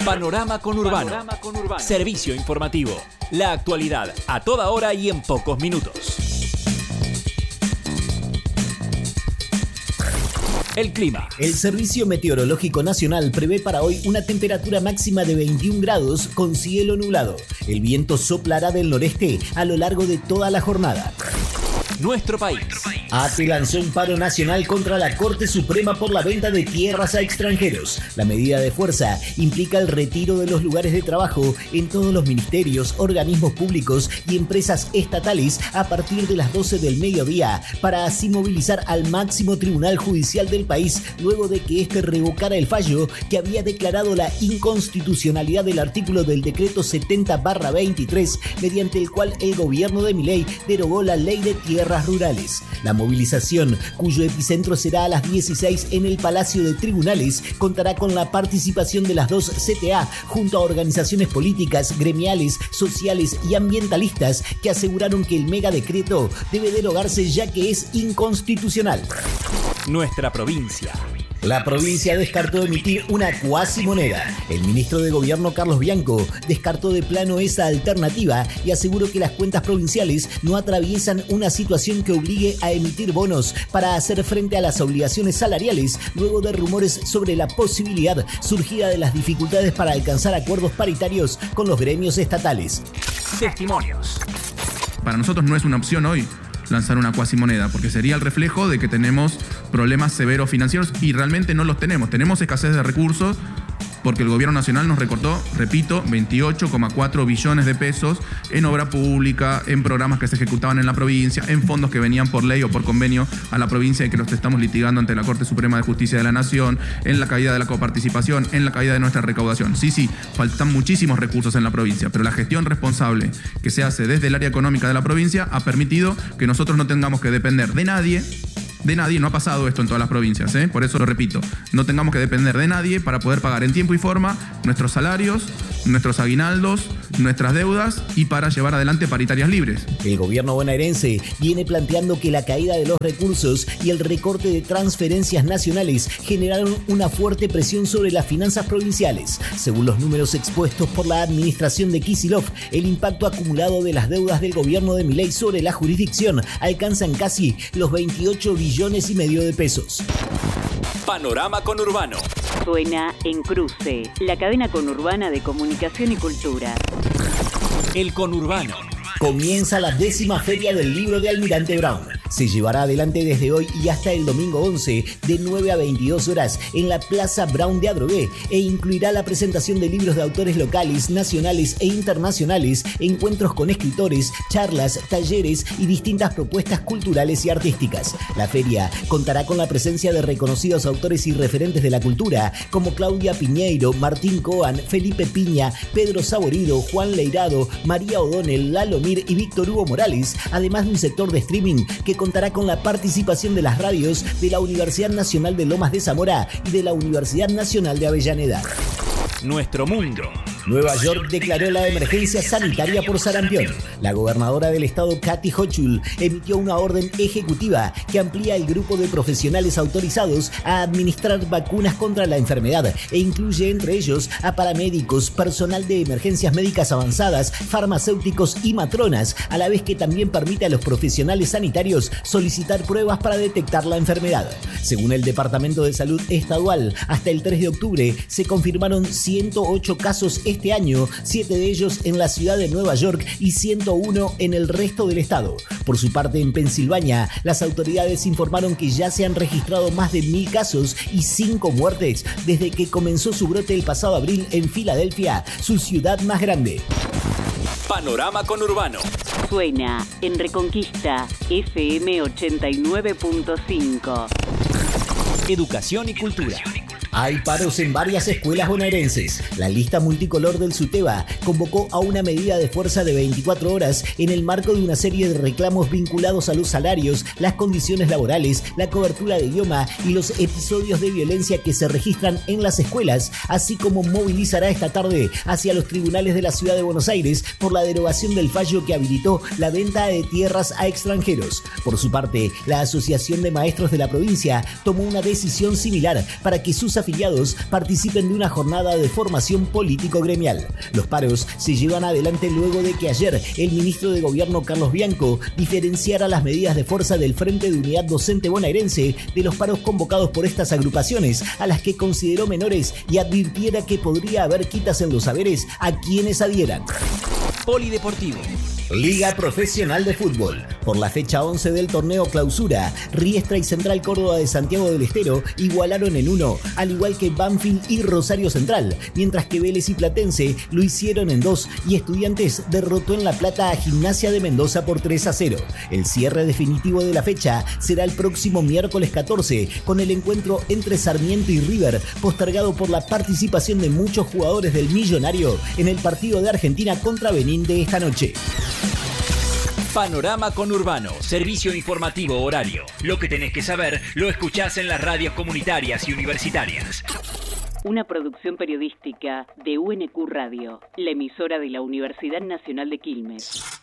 Panorama Conurbano. Servicio informativo. La actualidad a toda hora y en pocos minutos. El clima. El Servicio Meteorológico Nacional prevé para hoy una temperatura máxima de 21 grados con cielo nublado. El viento soplará del noreste a lo largo de toda la jornada. Nuestro país. ATE lanzó un paro nacional contra la Corte Suprema por la venta de tierras a extranjeros. La medida de fuerza implica el retiro de los lugares de trabajo en todos los ministerios, organismos públicos y empresas estatales a partir de las 12 del mediodía, para así movilizar al máximo tribunal judicial del país luego de que este revocara el fallo que había declarado la inconstitucionalidad del artículo del decreto 70/23, mediante el cual el gobierno de Milei derogó la ley de tierras rurales. La movilización, cuyo epicentro será a las 16 en el Palacio de Tribunales, contará con la participación de las dos CTA junto a organizaciones políticas, gremiales, sociales y ambientalistas que aseguraron que el megadecreto debe derogarse ya que es inconstitucional. Nuestra provincia. La provincia descartó emitir una cuasimoneda. El ministro de Gobierno, Carlos Bianco, descartó de plano esa alternativa y aseguró que las cuentas provinciales no atraviesan una situación que obligue a emitir bonos para hacer frente a las obligaciones salariales, luego de rumores sobre la posibilidad surgida de las dificultades para alcanzar acuerdos paritarios con los gremios estatales. Testimonios. Para nosotros no es una opción hoy lanzar una cuasimoneda, porque sería el reflejo de que tenemos problemas severos financieros y realmente no los tenemos. Tenemos escasez de recursos porque el gobierno nacional nos recortó, repito, 28,4 billones de pesos en obra pública, en programas que se ejecutaban en la provincia, en fondos que venían por ley o por convenio a la provincia y que los estamos litigando ante la Corte Suprema de Justicia de la Nación, en la caída de la coparticipación, en la caída de nuestra recaudación. Sí, faltan muchísimos recursos en la provincia, pero la gestión responsable que se hace desde el área económica de la provincia ha permitido que nosotros no tengamos que depender de nadie, no ha pasado esto en todas las provincias, por eso lo repito, no tengamos que depender de nadie para poder pagar en tiempo y forma nuestros salarios, nuestros aguinaldos, nuestras deudas y para llevar adelante paritarias libres. El gobierno bonaerense viene planteando que la caída de los recursos y el recorte de transferencias nacionales generaron una fuerte presión sobre las finanzas provinciales. Según los números expuestos por la administración de Kicillof, el impacto acumulado de las deudas del gobierno de Milei sobre la jurisdicción alcanzan casi los 28 billones y medio de pesos. Panorama Conurbano. Suena en Cruce, la cadena conurbana de comunicación y cultura. El Conurbano. Comienza la 10ª Feria del Libro de Almirante Brown. Se llevará adelante desde hoy y hasta el domingo 11, de 9 a 22 horas, en la Plaza Brown de Adrogué, e incluirá la presentación de libros de autores locales, nacionales e internacionales, encuentros con escritores, charlas, talleres y distintas propuestas culturales y artísticas. La feria contará con la presencia de reconocidos autores y referentes de la cultura, como Claudia Piñeiro, Martín Coan, Felipe Piña, Pedro Saborido, Juan Leirado, María O'Donnell, Lalo Mir y Víctor Hugo Morales, además de un sector de streaming que contará con la participación de las radios de la Universidad Nacional de Lomas de Zamora y de la Universidad Nacional de Avellaneda. Nuestro mundo. Nueva York declaró la emergencia sanitaria por sarampión. La gobernadora del estado, Kathy Hochul, emitió una orden ejecutiva que amplía el grupo de profesionales autorizados a administrar vacunas contra la enfermedad e incluye entre ellos a paramédicos, personal de emergencias médicas avanzadas, farmacéuticos y matronas, a la vez que también permite a los profesionales sanitarios solicitar pruebas para detectar la enfermedad. Según el Departamento de Salud Estadual, hasta el 3 de octubre se confirmaron 108 casos este año, 7 de ellos en la ciudad de Nueva York y 101 en el resto del estado. Por su parte, en Pensilvania, las autoridades informaron que ya se han registrado más de 1.000 casos y 5 muertes desde que comenzó su brote el pasado abril en Filadelfia, su ciudad más grande. Panorama Conurbano. Suena en Reconquista, FM 89.5. Educación y cultura. Hay paros en varias escuelas bonaerenses. La lista multicolor del SUTEBA convocó a una medida de fuerza de 24 horas en el marco de una serie de reclamos vinculados a los salarios, las condiciones laborales, la cobertura de idioma y los episodios de violencia que se registran en las escuelas, así como movilizará esta tarde hacia los tribunales de la Ciudad de Buenos Aires por la derogación del fallo que habilitó la venta de tierras a extranjeros. Por su parte, la Asociación de Maestros de la provincia tomó una decisión similar para que sus afiliados participen de una jornada de formación político-gremial. Los paros se llevan adelante luego de que ayer el ministro de Gobierno Carlos Bianco diferenciara las medidas de fuerza del Frente de Unidad Docente Bonaerense de los paros convocados por estas agrupaciones, a las que consideró menores, y advirtiera que podría haber quitas en los haberes a quienes adhieran. Polideportivo. Liga Profesional de Fútbol. Por la fecha 11 del torneo Clausura, Riestra y Central Córdoba de Santiago del Estero igualaron en 1, al igual que Banfield y Rosario Central, mientras que Vélez y Platense lo hicieron en 2 y Estudiantes derrotó en La Plata a Gimnasia de Mendoza por 3-0. El cierre definitivo de la fecha será el próximo miércoles 14, con el encuentro entre Sarmiento y River, postergado por la participación de muchos jugadores del Millonario en el partido de Argentina contra Benín de esta noche. Panorama Conurbano, servicio informativo horario. Lo que tenés que saber lo escuchás en las radios comunitarias y universitarias. Una producción periodística de UNQ Radio, la emisora de la Universidad Nacional de Quilmes.